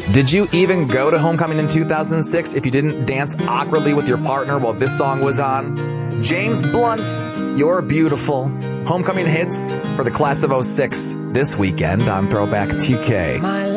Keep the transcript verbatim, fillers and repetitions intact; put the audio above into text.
Did you even go to homecoming in two thousand six if you didn't dance awkwardly with your partner while this song was on? James Blunt, You're Beautiful. Homecoming hits for the class of oh six this weekend on Throwback T K.